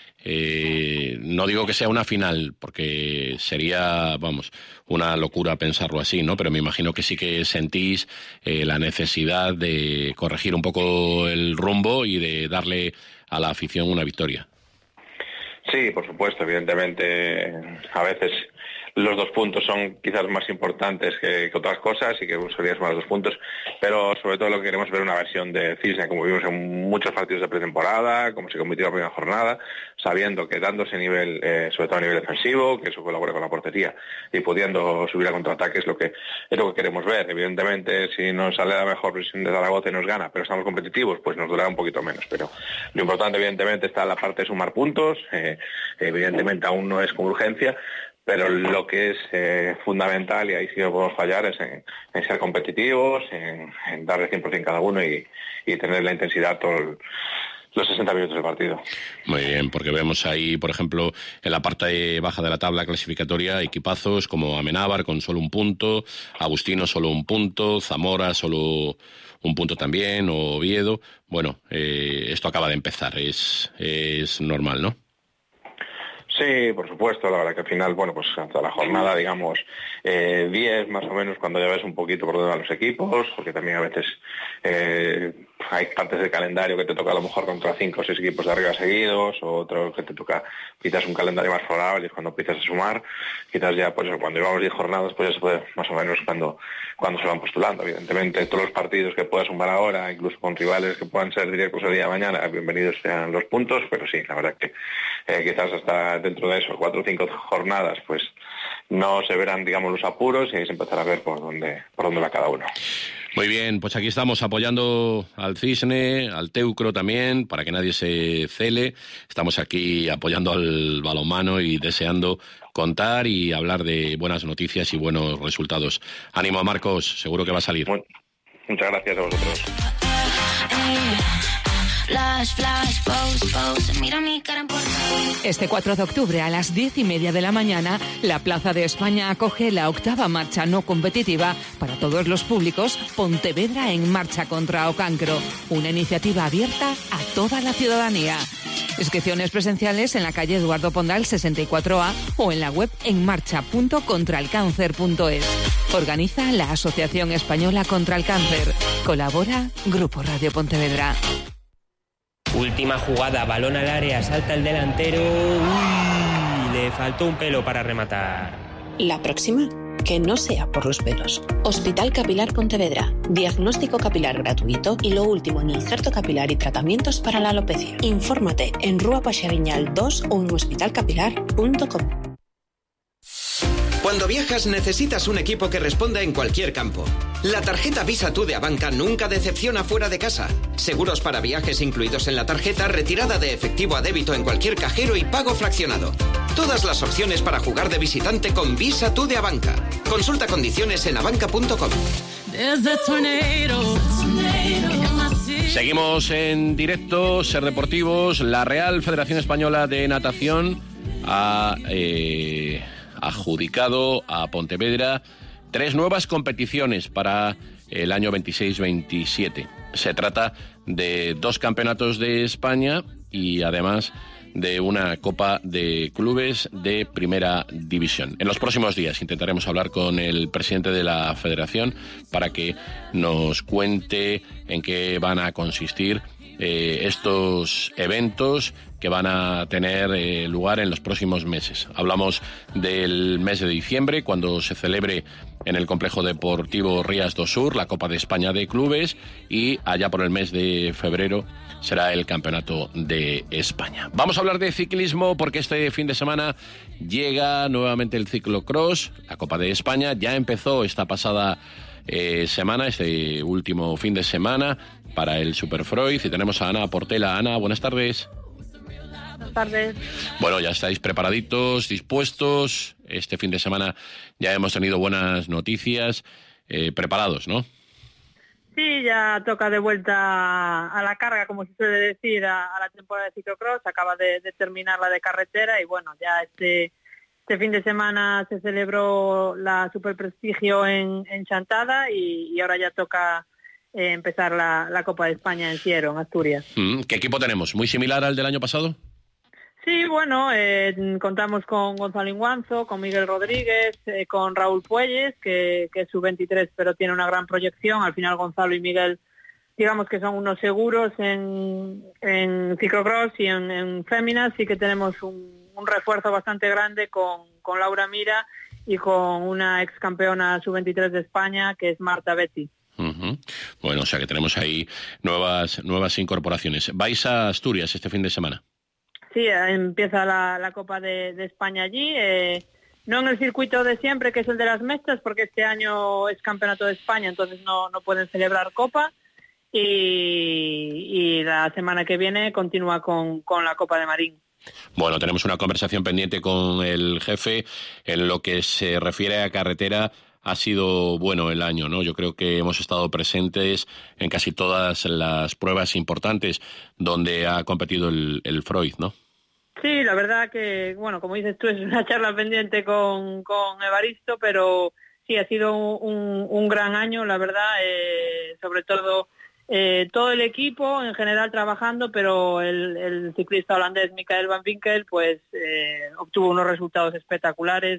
Eh, no digo que sea una final, porque sería, vamos, una locura pensarlo así, ¿no? Pero me imagino que sí que sentís eh, la necesidad de corregir un poco el rumbo y de darle a la afición una victoria. Sí, por supuesto, evidentemente, a veces los dos puntos son quizás más importantes que, que otras cosas y que gustaría sumar los dos puntos, pero sobre todo lo que queremos es ver una versión de Cisne, como vimos en muchos partidos de pretemporada, como se compitió la primera jornada, sabiendo que dando ese nivel, eh, sobre todo a nivel defensivo, que eso colabore con la portería y pudiendo subir a contraataque es lo que es lo que queremos ver. Evidentemente, si nos sale la mejor versión de Zaragoza y nos gana, pero estamos competitivos, pues nos durará un poquito menos, pero lo importante evidentemente está en la parte de sumar puntos, eh, evidentemente aún no es con urgencia, pero lo que es eh, fundamental, y ahí sí que podemos fallar, es en, en ser competitivos, en, en darle cien por ciento cada uno y, y tener la intensidad todo el, los sesenta minutos del partido. Muy bien, porque vemos ahí, por ejemplo, en la parte baja de la tabla clasificatoria, equipazos como Amenábar con solo un punto, Agustino solo un punto, Zamora solo un punto también, o Oviedo. Bueno, eh, esto acaba de empezar, es, es normal, ¿no? Sí, por supuesto, la verdad que al final, bueno, pues hasta la jornada, digamos, eh, diez más o menos, cuando ya ves un poquito por dónde van los equipos, porque también a veces eh, hay partes del calendario que te toca a lo mejor contra cinco o seis equipos de arriba seguidos, o otros que te toca quizás un calendario más favorable, y es cuando empiezas a sumar, quizás ya, pues cuando llevamos diez jornadas, pues ya se puede más o menos cuando, cuando se van postulando. Evidentemente, todos los partidos que puedas sumar ahora, incluso con rivales que puedan ser directos el día de mañana, bienvenidos sean los puntos, pero sí, la verdad que eh, quizás hasta dentro de eso, cuatro o cinco jornadas, pues no se verán, digamos, los apuros y ahí se empezará a ver por dónde, por dónde va cada uno. Muy bien, pues aquí estamos apoyando al Cisne, al Teucro también, para que nadie se cele. Estamos aquí apoyando al balonmano y deseando contar y hablar de buenas noticias y buenos resultados. Ánimo, Marcos, seguro que va a salir. Muchas gracias a vosotros. Flash, flash, pose, pose, mira mi cara en portada. Este cuatro de octubre a las diez y media de la mañana, la Plaza de España acoge la octava marcha no competitiva para todos los públicos Pontevedra en marcha contra o cancro, una iniciativa abierta a toda la ciudadanía. Inscripciones presenciales en la calle Eduardo Pondal sesenta y cuatro A o en la web enmarcha punto contralcáncer punto es. Organiza la Asociación Española contra el Cáncer. Colabora Grupo Radio Pontevedra. Última jugada, balón al área, salta el delantero. Uy, le faltó un pelo para rematar. La próxima, que no sea por los pelos. Hospital Capilar Pontevedra. Diagnóstico capilar gratuito y lo último en injerto capilar y tratamientos para la alopecia. Infórmate en Rúa Paxaguiñal dos o en hospital capilar punto com. Cuando viajas necesitas un equipo que responda en cualquier campo. La tarjeta Visa Tú de Abanca nunca decepciona fuera de casa. Seguros para viajes incluidos en la tarjeta, retirada de efectivo a débito en cualquier cajero y pago fraccionado. Todas las opciones para jugar de visitante con Visa Tú de Abanca. Consulta condiciones en abanca punto com. Seguimos en directo, Ser Deportivos. La Real Federación Española de Natación ha eh, adjudicado a Pontevedra tres nuevas competiciones para el año veintiséis veintisiete. Se trata de dos campeonatos de España y además de una Copa de Clubes de Primera División. En los próximos días intentaremos hablar con el presidente de la Federación para que nos cuente en qué van a consistir eh, estos eventos que van a tener eh, lugar en los próximos meses. Hablamos del mes de diciembre, cuando se celebre en el Complejo Deportivo Rías do Sur la Copa de España de Clubes, y allá por el mes de febrero será el Campeonato de España. Vamos a hablar de ciclismo porque este fin de semana llega nuevamente el ciclocross, la Copa de España. Ya empezó esta pasada eh, semana, este último fin de semana para el Superfroid, y tenemos a Ana Portela. Ana, buenas tardes. Buenas tardes. Bueno, ya estáis preparaditos, dispuestos. Este fin de semana ya hemos tenido buenas noticias, eh, preparados, ¿no? Sí, ya toca de vuelta a la carga, como se suele decir, a, a la temporada de ciclocross. Acaba de, de terminar la de carretera y bueno, ya este este fin de semana se celebró la Superprestigio en, en Chantada y, y ahora ya toca eh, empezar la, la Copa de España en Siero, en Asturias. ¿Qué equipo tenemos? ¿Muy similar al del año pasado? Sí, bueno, eh, contamos con Gonzalo Inguanzo, con Miguel Rodríguez, eh, con Raúl Puelles, que, que es sub veintitrés, pero tiene una gran proyección. Al final Gonzalo y Miguel, digamos que son unos seguros en, en ciclocross y en, en féminas. Sí que tenemos un, un refuerzo bastante grande con, con Laura Mira y con una ex campeona sub veintitrés de España, que es Marta Betty. Uh-huh. Bueno, o sea que tenemos ahí nuevas, nuevas incorporaciones. ¿Vais a Asturias este fin de semana? Sí, empieza la, la Copa de, de España allí, eh, no en el circuito de siempre, que es el de las mechas, porque este año es Campeonato de España, entonces no, no pueden celebrar Copa, y, y la semana que viene continúa con, con la Copa de Marín. Bueno, tenemos una conversación pendiente con el jefe en lo que se refiere a carretera. Ha sido bueno el año, ¿no? Yo creo que hemos estado presentes en casi todas las pruebas importantes donde ha competido el, el Freud, ¿no? Sí, la verdad que, bueno, como dices tú, es una charla pendiente con, con Evaristo, pero sí, ha sido un, un gran año, la verdad, eh, sobre todo eh, todo el equipo en general trabajando, pero el, el ciclista holandés Michael Van Winkel, pues eh, obtuvo unos resultados espectaculares,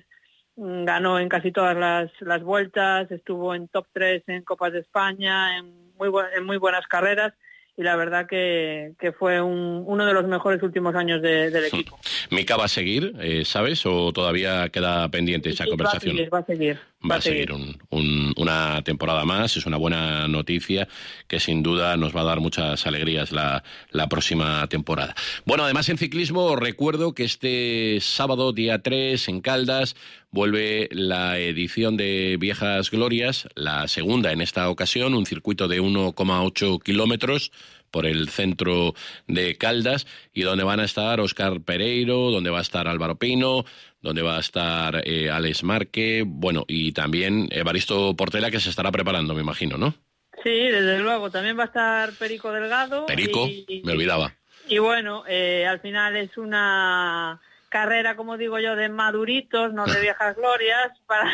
ganó en casi todas las, las vueltas, estuvo en top tres en Copas de España, en muy, bu- en muy buenas carreras, y la verdad que, que fue un, uno de los mejores últimos años de, del equipo. ¿Mica va a seguir, eh, sabes, o todavía queda pendiente esa sí, conversación? Va a seguir, va a seguir. Va a seguir un, un, una temporada más, es una buena noticia que sin duda nos va a dar muchas alegrías la, la próxima temporada. Bueno, además en ciclismo os recuerdo que este sábado, día tres, en Caldas, vuelve la edición de Viejas Glorias, la segunda en esta ocasión, un circuito de uno coma ocho kilómetros por el centro de Caldas, y donde van a estar Óscar Pereiro, donde va a estar Álvaro Pino, donde va a estar eh, Alex Marque, bueno, y también Evaristo Portela, que se estará preparando, me imagino, ¿no? Sí, desde luego, también va a estar Perico Delgado. Perico, y, me olvidaba. Y bueno, eh, al final es una carrera, como digo yo, de maduritos, no de viejas glorias, para...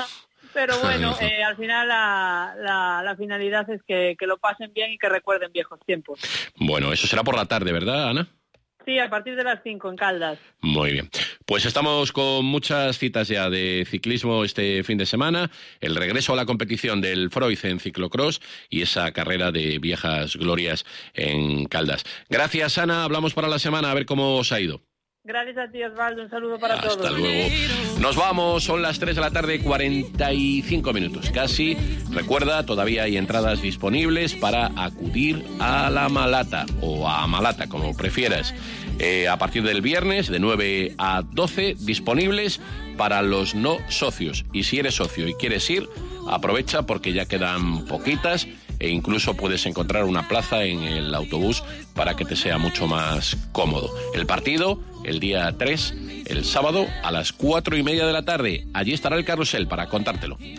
pero bueno, eh, al final la, la, la finalidad es que, que lo pasen bien y que recuerden viejos tiempos. Bueno, eso será por la tarde, ¿verdad, Ana? Sí, a partir de las cinco en Caldas. Muy bien. Pues estamos con muchas citas ya de ciclismo este fin de semana, el regreso a la competición del Freud en ciclocross y esa carrera de Viejas Glorias en Caldas. Gracias, Ana. Hablamos para la semana, a ver cómo os ha ido. Gracias a ti, Osvaldo. Un saludo para Hasta todos. Hasta luego. Nos vamos, son las tres de la tarde, cuarenta y cinco minutos casi. Recuerda, todavía hay entradas disponibles para acudir a la Malata, o a Malata, como prefieras. Eh, a partir del viernes, de nueve a doce, disponibles para los no socios. Y si eres socio y quieres ir, aprovecha porque ya quedan poquitas, e incluso puedes encontrar una plaza en el autobús para que te sea mucho más cómodo. El partido, el día tres, el sábado, a las cuatro y media de la tarde. Allí estará el carrusel para contártelo.